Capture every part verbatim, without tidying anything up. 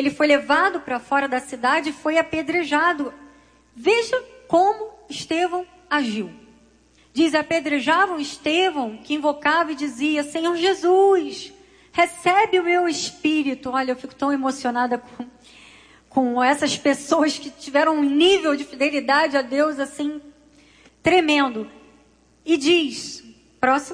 ele foi levado para fora da cidade e foi apedrejado. Veja como Estevão agiu. Diz, apedrejavam Estevão, que invocava e dizia, Senhor Jesus, recebe o meu espírito. Olha, eu fico tão emocionada com, com essas pessoas que tiveram um nível de fidelidade a Deus assim, tremendo. E diz, próximo,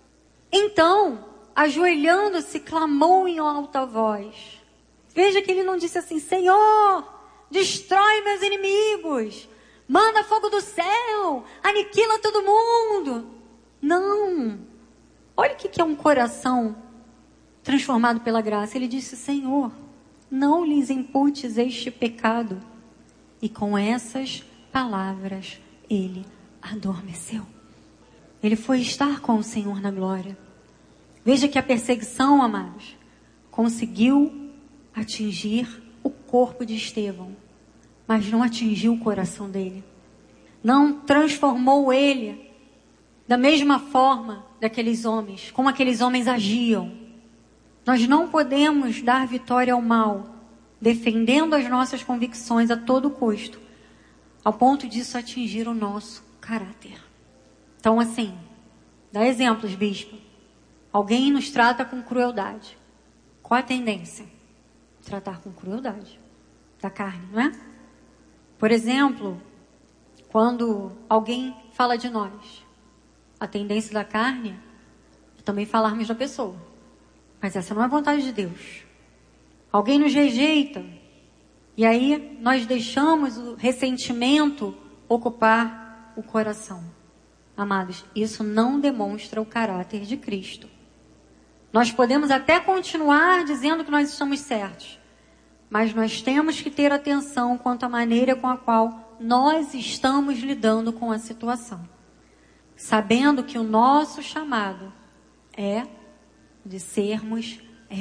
então, ajoelhando-se, clamou em alta voz. Veja que ele não disse assim, Senhor, destrói meus inimigos, manda fogo do céu, aniquila todo mundo. Não. Olha o que é um coração transformado pela graça. Ele disse, Senhor, não lhes imputes este pecado. E com essas palavras, ele adormeceu. Ele foi estar com o Senhor na glória. Veja que a perseguição, amados, conseguiu atingir o corpo de Estevão, mas não atingiu o coração dele. Não transformou ele da mesma forma daqueles homens, como aqueles homens agiam. Nós não podemos dar vitória ao mal, defendendo as nossas convicções a todo custo, ao ponto disso atingir o nosso caráter. Então, assim, dá exemplos, bispo. Alguém nos trata com crueldade. Qual a tendência? Tratar com crueldade. Da carne, não é? Por exemplo, quando alguém fala de nós, a tendência da carne é também falarmos da pessoa. Mas essa não é a vontade de Deus. Alguém nos rejeita, e aí nós deixamos o ressentimento ocupar o coração. Amados, isso não demonstra o caráter de Cristo. Nós podemos até continuar dizendo que nós estamos certos, mas nós temos que ter atenção quanto à maneira com a qual nós estamos lidando com a situação. Sabendo que o nosso chamado é de sermos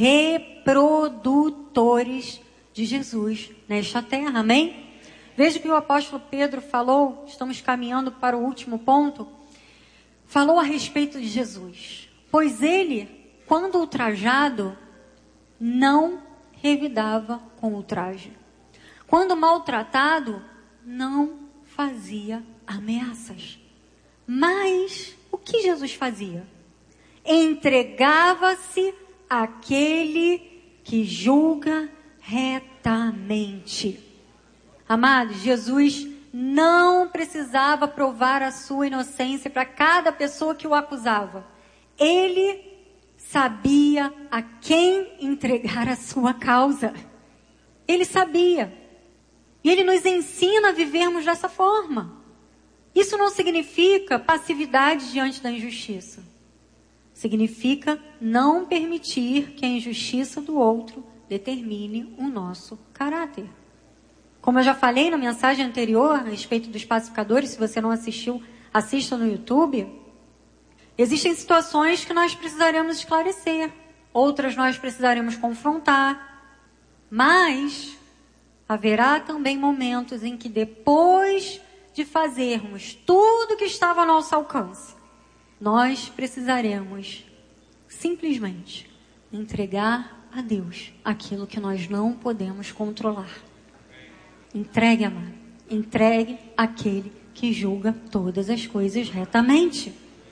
reprodutores de Jesus nesta terra, amém? Veja que o apóstolo Pedro falou, estamos caminhando para o último ponto, falou a respeito de Jesus. Pois ele, quando ultrajado, não revidava com ultraje. Quando maltratado, não fazia ameaças. Mas o que Jesus fazia? Entregava-se àquele que julga retamente. Amados, Jesus não precisava provar a sua inocência para cada pessoa que o acusava. Ele sabia a quem entregar a sua causa. Ele sabia. E ele nos ensina a vivermos dessa forma. Isso não significa passividade diante da injustiça. Significa não permitir que a injustiça do outro determine o nosso caráter. Como eu já falei na mensagem anterior a respeito dos pacificadores, se você não assistiu, assista no YouTube. Existem situações que nós precisaremos esclarecer, outras nós precisaremos confrontar, mas haverá também momentos em que depois de fazermos tudo que estava ao nosso alcance, nós precisaremos simplesmente entregar a Deus aquilo que nós não podemos controlar. Entregue, amado, entregue àquele que julga todas as coisas retamente.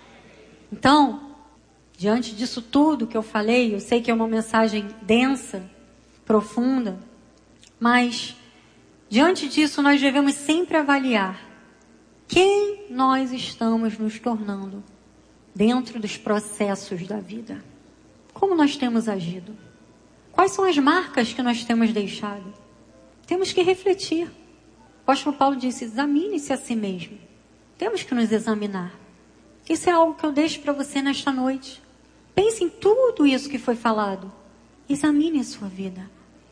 Então, diante disso tudo que eu falei, eu sei que é uma mensagem densa, profunda, mas diante disso nós devemos sempre avaliar quem nós estamos nos tornando dentro dos processos da vida. Como nós temos agido? Quais são as marcas que nós temos deixado? Temos que refletir. O apóstolo Paulo disse, examine-se a si mesmo. Temos que nos examinar. Isso é algo que eu deixo para você nesta noite. Pense em tudo isso que foi falado. Examine a sua vida.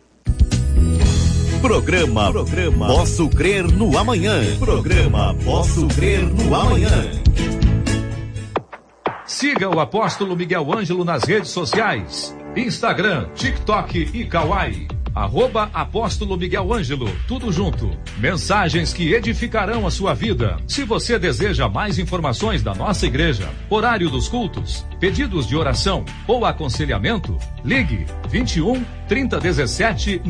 Programa, Programa Posso Crer no Amanhã. Programa Posso Crer no Amanhã. Siga o apóstolo Miguel Ângelo nas redes sociais. Instagram, TikTok e Kawaii. Arroba Apóstolo Miguel Ângelo, tudo junto. Mensagens que edificarão a sua vida. Se você deseja mais informações da nossa igreja, horário dos cultos, pedidos de oração ou aconselhamento, ligue vinte e um, trinta, dezessete